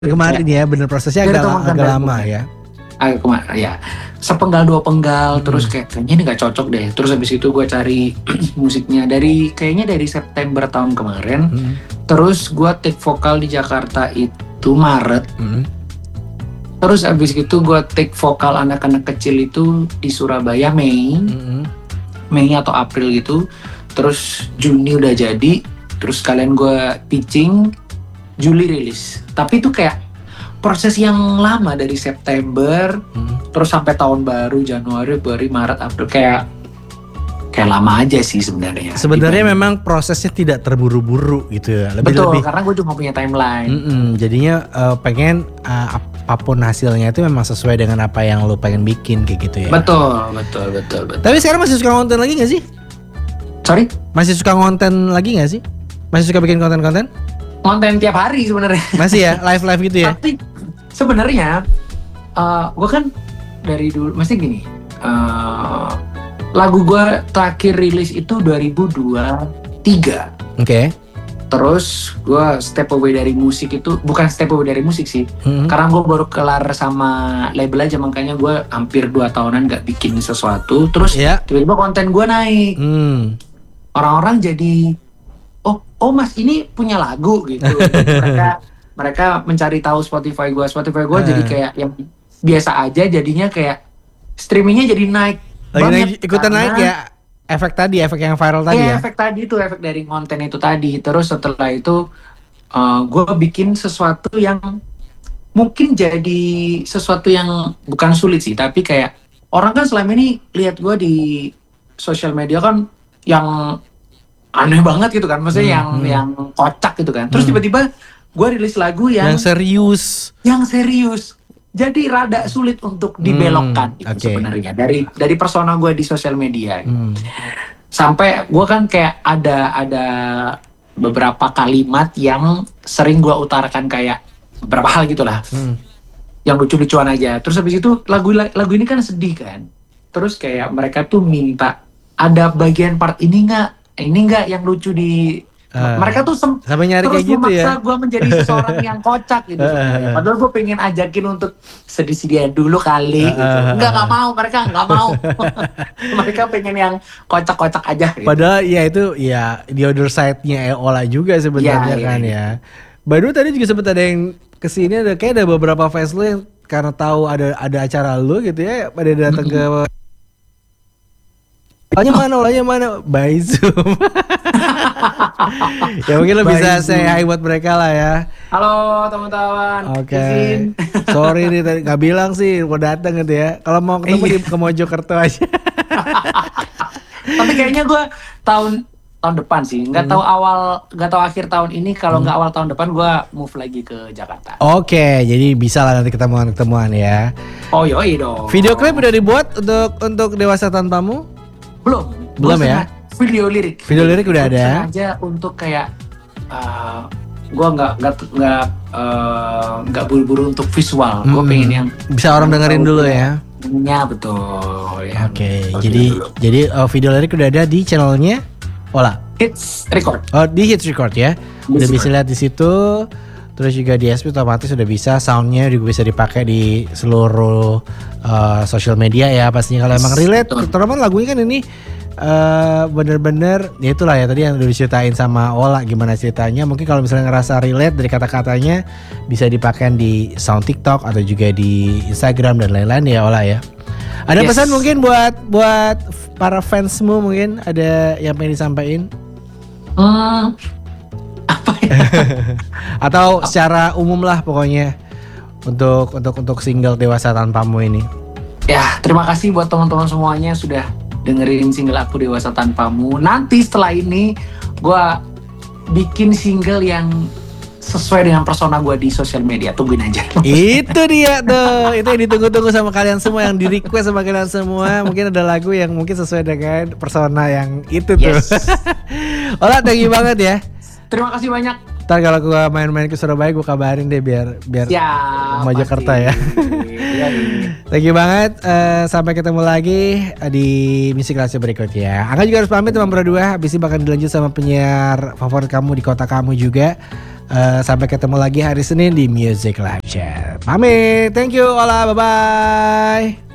kemarin ya, bener prosesnya agak lama ya. Agak kemarin ya. Sepenggal dua penggal, terus kayaknya ini gak cocok deh. Terus habis itu gue cari musiknya kayaknya dari September tahun kemarin. Terus gue take vokal di Jakarta itu Maret. Terus habis itu gue take vokal anak-anak kecil itu di Surabaya Mei. Mei atau April gitu. Terus Juni udah jadi. Terus kalian gue pitching, Juli rilis. Tapi itu kayak proses yang lama dari September terus sampai tahun baru Januari, Februari, Maret, April kayak lama aja sih sebenarnya. Sebenarnya memang prosesnya tidak terburu-buru gitu ya. Betul, karena gue juga punya timeline. Jadinya pengen apapun hasilnya itu memang sesuai dengan apa yang lo pengen bikin kayak gitu ya. Betul. Tapi sekarang masih suka ngonten lagi gak sih? Sorry? Masih suka ngonten lagi gak sih? Masih suka bikin konten-konten? Konten tiap hari sebenarnya. Masih ya, live gitu ya. Tapi sebenarnya gue kan dari dulu masih gini. Lagu gue terakhir rilis itu 2023. Oke. Terus gue step away dari musik itu bukan step away dari musik sih. Karena gue baru kelar sama label aja, makanya gue hampir 2 tahunan gak bikin sesuatu. Terus tiba-tiba konten gue naik. Orang-orang jadi oh mas ini punya lagu gitu. mereka mencari tahu Spotify gue jadi kayak yang biasa aja, jadinya kayak streamingnya jadi naik banget. Ikutan naik ya, efek yang viral tadi ya. Efek tadi itu, efek dari konten itu tadi. Terus setelah itu gue bikin sesuatu yang mungkin jadi sesuatu yang bukan sulit sih, tapi kayak orang kan selama ini lihat gue di sosial media kan yang aneh banget gitu kan, maksudnya yang kocak gitu kan. Terus tiba-tiba gue rilis lagu yang serius. Jadi rada sulit untuk dibelokkan gitu sebenarnya dari persona gue di sosial media. Sampai gue kan kayak ada beberapa kalimat yang sering gue utarakan kayak beberapa hal gitulah. Yang lucu-lucuan aja. Terus habis itu lagu ini kan sedih kan. Terus kayak mereka tuh minta ada bagian part ini enggak yang lucu di mereka tuh sampai nyari terus kayak gitu ya. memaksa gue menjadi seseorang yang kocak gitu. Padahal gue pengen ajakin untuk sedih-sedih dulu kali gitu. Mereka nggak mau. Mereka pengen yang kocak-kocak aja gitu. Padahal ya itu ya the other side-nya Ola juga sebenarnya ya. Baru tadi juga sempat ada yang kesini, ada beberapa fans lu yang karena tahu ada acara lu gitu ya, pada datang ke Olanya mana? By Zoom. Ya mungkin lo bisa say hi buat mereka lah ya. Halo teman-teman. Oke. Sorry nih tadi gak bilang sih mau datang gitu ya. Kalau mau ketemu ke Mojokerto aja. Tapi kayaknya gue tahun depan sih. Nggak tahu akhir tahun ini. Kalau nggak awal tahun depan gue move lagi ke Jakarta. Oke, jadi bisa lah nanti ketemuan ya. Oh yoi dong. Video klip udah dibuat untuk Dewasa Tanpamu? Belum ya? Video lirik udah ada. Aja untuk kayak gue nggak buru-buru untuk visual. Gue pengen yang bisa orang dengerin dulu ya. Ya betul. Ya. Oke, jadi video lirik udah ada di channelnya Ola. Hits Record. Oh, di Hits Record ya. Udah bisa lihat di situ. Terus juga di SP otomatis udah bisa, soundnya juga bisa dipakai di seluruh social media ya pastinya. Kalau emang relate, terutama lagunya kan ini bener-bener ya itulah ya tadi yang udah diceritain sama Ola gimana ceritanya. Mungkin kalau misalnya ngerasa relate dari kata-katanya bisa dipakai di sound TikTok atau juga di Instagram dan lain-lain ya Ola ya. Ada pesan mungkin buat para fansmu, mungkin ada yang pengen disampaikan? Apa ya? Atau secara umum lah pokoknya untuk single Dewasa Tanpamu ini. Ya, terima kasih buat teman-teman semuanya sudah dengerin single aku Dewasa Tanpamu. Nanti setelah ini gue bikin single yang sesuai dengan persona gue di sosial media. Tungguin aja. Itu dia tuh. Itu yang ditunggu-tunggu sama kalian semua, yang di request sama kalian semua. Mungkin ada lagu yang mungkin sesuai dengan persona yang itu tuh. Ola, thank you banget ya. Terima kasih banyak. Ntar kalau gue main-main ke Surabaya gue kabarin deh biar Mojokerto ya. Thank you banget. Sampai ketemu lagi di Misi Kelas berikutnya. Angga juga harus pamit sama berdua. Habis ini bakal dilanjut sama penyiar favorit kamu di kota kamu juga. Sampai ketemu lagi hari Senin di Music Live Chat. Pamit, thank you Ola, bye bye.